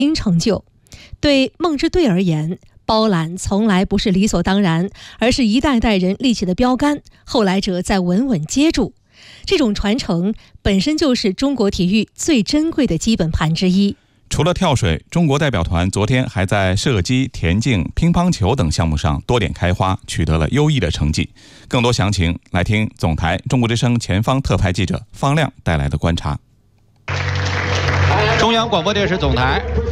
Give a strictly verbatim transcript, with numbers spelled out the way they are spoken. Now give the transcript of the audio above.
应成就。对梦之队而言，包揽从来不是理所当然，而是一代代人立起的标杆，后来者再稳稳接住。这种传承本身就是中国体育最珍贵的基本盘之一。 除了跳水，中国代表团昨天还在射击、田径、乒乓球等项目上多点开花，取得了优异的成绩。更多详情来听总台中国之声前方特派记者方亮带来的观察。 中央广播电视总台